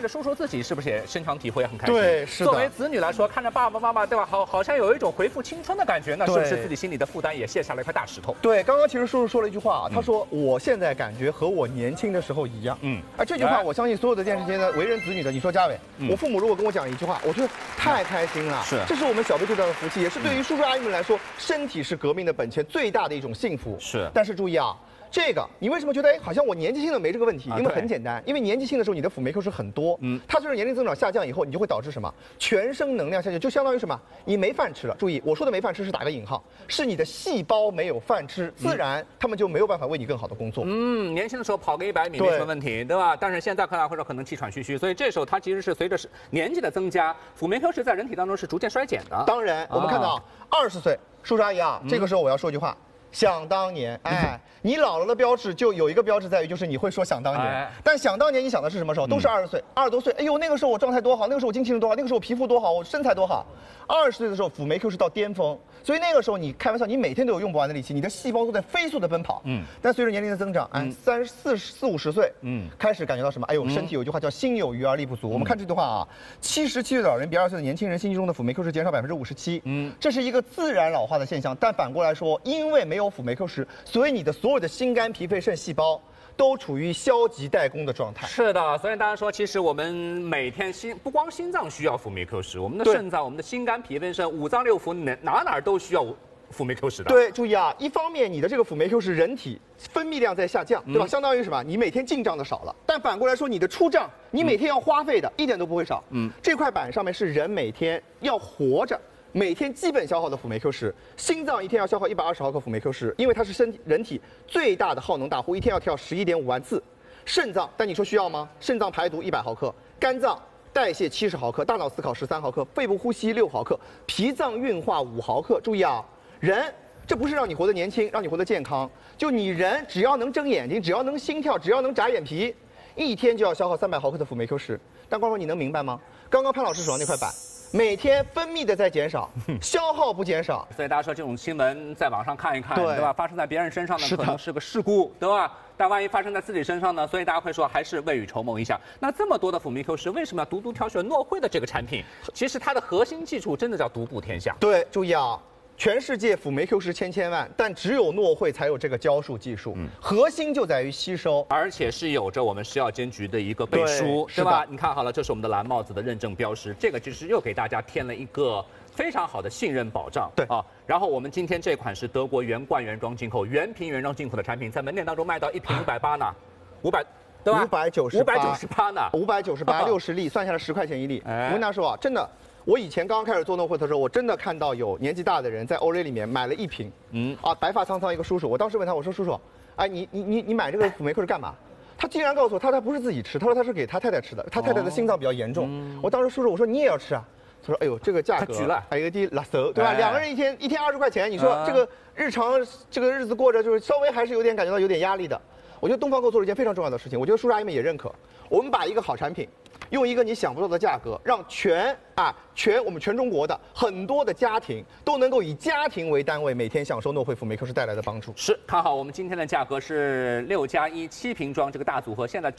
着叔叔自己是不是也身强体魄也很开心？ 对，是的。 作为子女来说，看着爸爸妈妈，对吧？好像有一种恢复青春的感觉，那是不是自己心里的负担也卸下了一块大石头？ 对，刚刚其实叔叔说了一句话，他说我现在感觉和我年轻的时候一样。这句话我相信所有的电视机的为人子女的，你说嘉伟，我父母如果跟我讲一句话，我觉得太开心了。是，这是我们小辈最大的福气，也是对于叔叔阿姨们来说，身体是革命的本钱，最大的一种幸福。是，但是注意啊。这个你为什么觉得好像我年纪轻的没这个问题？因为很简单，因为年纪轻的时候你的辅酶 Q 是很多，它随着年龄增长下降以后，你就会导致什么？全身能量下降，就相当于什么？你没饭吃了。注意，我说的没饭吃是打个引号，是你的细胞没有饭吃，自然他们就没有办法为你更好的工作。 年轻的时候跑个100米没什么问题，对吧？但是现在看来或者可能气喘吁吁，所以这时候它其实是随着年纪的增加，辅酶 Q 是在人体当中是逐渐衰减的。 当然，我们看到20岁，叔叔阿姨啊，这个时候我要说一句话。想当年，你老了的标志就有一个标志在于，就是你会说想当年。但想当年，你想的是什么时候？都是20岁、20多岁。哎呦，那个时候我状态多好，那个时候我精气神多好，那个时候我皮肤多好，我身材多好。20岁的时候，辅酶 Q 是到巅峰，所以那个时候你开玩笑，你每天都有用不完的力气，你的细胞都在飞速的奔跑。但随着年龄的增长，30、40、50岁，开始感觉到什么？哎呦，身体有一句话叫心有余而力不足。我们看这句话啊，77岁的老人比20岁的年轻人心肌中的辅酶 Q 是减少57%。这是一个自然老化的现象。但反过来说，因为没有辅酶 Q 时，所以你的所有的心肝脾肺肾细胞都处于消极怠工的状态。 是的，所以大家说，其实我们每天不光心脏需要辅酶 Q 十，我们的肾脏、我们的心肝脾肺肾、五脏六腑哪都需要辅酶 Q 十的。 对，注意啊，一方面你的这个辅酶 Q 十人体分泌量在下降，对吧？相当于什么？你每天进账的少了，但反过来说，你的出账，你每天要花费的一点都不会少。这块板上面是人每天要活着。每天基本消耗的辅酶 Q 十，心脏一天要消耗120毫克辅酶 Q 十，因为它是人体最大的耗能大户，一天要跳11.5万次。肾脏，但你说需要吗？肾脏排毒100毫克，肝脏代谢70毫克，大脑思考13毫克，肺部呼吸6毫克，脾脏运化5毫克。注意啊，人这不是让你活得年轻，让你活得健康，就你人只要能睁眼睛，只要能心跳，只要能眨眼皮，一天就要消耗300毫克的辅酶 Q 十。但光说你能明白吗？刚刚潘老师手上那块板。每天分泌的在减少，消耗不减少， 所以大家说这种新闻在网上看一看，对吧？发生在别人身上呢，可能是个事故，对吧？但万一发生在自己身上呢？所以大家会说还是未雨绸缪一下。那这么多的辅酶 Q 十，为什么要独独挑选诺慧的这个产品？其实它的核心技术真的叫独步天下。 对，注意啊。全世界辅酶 Q 十千万，但只有诺慧才有这个浇树技术。核心就在于吸收， 而且是有着我们食药监局的一个背书，对吧？你看好了，这是我们的蓝帽子的认证标识，这个就是又给大家添了一个非常好的信任保障。对啊，然后我们今天这款是德国原罐原装进口、原瓶原装进口的产品，在门店当中卖到1瓶580呢，500。对吧？598呢 ，598，60粒，算下来10块钱一粒。我跟大家说啊，真的。我以前刚刚开始做诺慧的时候，我真的看到有年纪大的人在欧瑞里面买了1瓶，白发苍苍一个叔叔，我当时问他，我说叔叔，哎，你买这个辅酶 Q 是干嘛？他竟然告诉我，他不是自己吃，他说他是给他太太吃的，他太太的心脏比较严重。我当时叔叔我说你也要吃啊？他说哎呦这个价格，还有点拉手，对吧？2个人一天20块钱，你说这个日常这个日子过着就是稍微还是有点感觉到有点压力的。我觉得东方给我做了一件非常重要的事情，我觉得叔叔阿姨们也认可，我们把一个好产品。用一个你想不到的价格，让我们全中国的很多的家庭都能够以家庭为单位，每天享受诺慧辅酶 Q 十带来的帮助。 是，看好我们今天的价格是6+1 7瓶装这个大组合，现在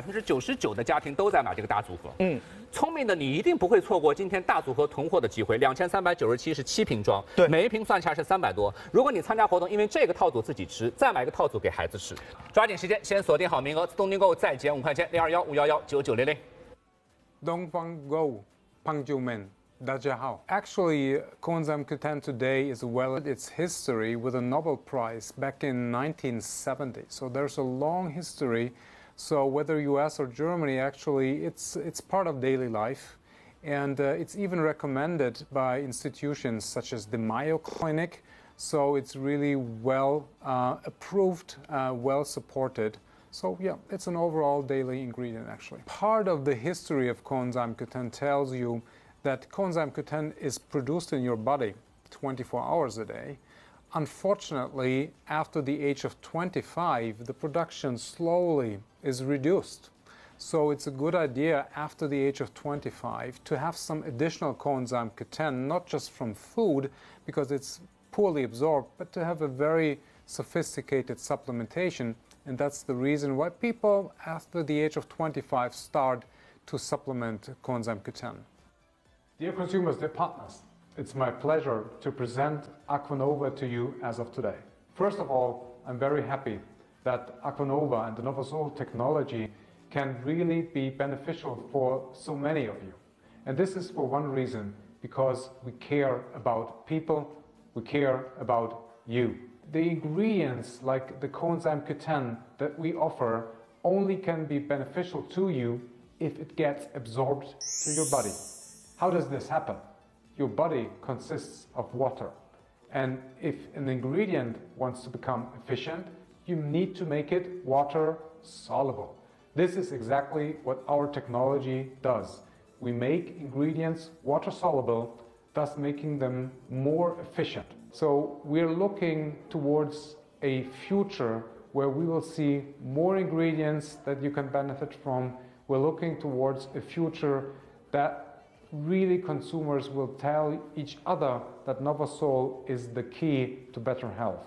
99%的家庭都在买这个大组合。聪明的你一定不会错过今天大组合囤货的机会，2397是7瓶装，对，每一瓶算下来是300多。如果你参加活动，因为这个套组自己吃，再买一个套组给孩子吃，抓紧时间先锁定好名额，自动订购再减5块钱，0215119900。 Dongfang Go, Pangjiumen, Dajahao. Actually, coenzyme Q10 today is well its history with a Nobel Prize back in 1970. So there's a long history. So whether US or Germany, actually, it's part of daily life. And it's even recommended by institutions such as the Mayo Clinic. So it's really well approved, well supported. So yeah, it's an overall daily ingredient actually. Part of the history of coenzyme Q10 tells you that coenzyme Q10 is produced in your body 24 hours a day. Unfortunately, after the age of 25, the production slowly is reduced. So it's a good idea after the age of 25 to have some additional coenzyme Q10, not just from food because it's poorly absorbed, but to have a very sophisticated supplementation. And that's the reason why people after the age of 25 start to supplement coenzyme Q10. Dear consumers, dear partners, it's my pleasure to present Aquanova to you as of today. First of all, I'm very happy that Aquanova and the Novasol technology can really be beneficial for so many of you. And this is for one reason, because we care about people, we care about you. The ingredients like the coenzyme Q10 that we offer only can be beneficial to you if it gets absorbed to your body. How does this happen? Your body consists of water. And if an ingredient wants to become efficient, you need to make it water soluble. This is exactly what our technology does. We make ingredients water soluble, thus making them more efficient. So we're looking towards a future where we will see more ingredients that you can benefit from. We're looking towards a future that really consumers will tell each other that Novasol is the key to better health.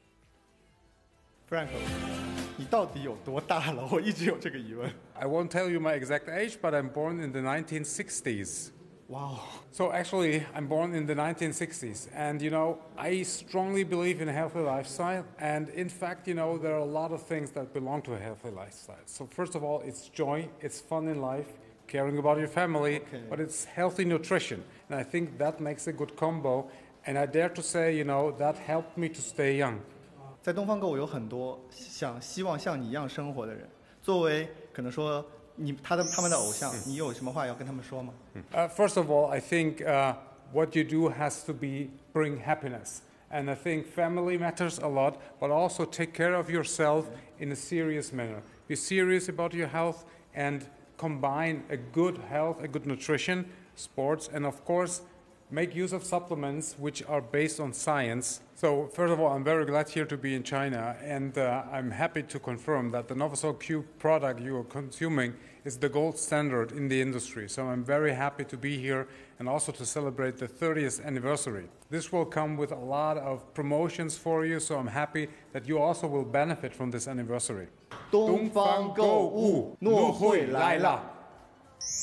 Frank, 你到底有多大了？我一直有这个疑问。 I won't tell you my exact age, but I'm born in the 1960s. Wow. So actually, I'm born in the 1960s, and I strongly believe in a healthy lifestyle, and in fact, there are a lot of things that belong to a healthy lifestyle. So first of all, it's joy, it's fun in life, caring about your family, but it's healthy nutrition, and I think that makes a good combo, and I dare to say, that helped me to stay young. 在东方购物有很多希望像你一样生活的人，作为可能说他们的偶像，你有什么话要跟他们说吗？ First of all, I think what you do has to bring happiness. And I think family matters a lot, but also take care of yourself in a serious manner. Be serious about your health and combine a good health, a good nutrition, sports, and of course, make use of supplements which are based on science. So first of all, I'm very glad here to be in China, and I'm happy to confirm that the Novasol Q product you are consuming is the gold standard in the industry. So I'm very happy to be here and also to celebrate the 30th anniversary. This will come with a lot of promotions for you, so I'm happy that you also will benefit from this anniversary. 东方购物，诺会来了。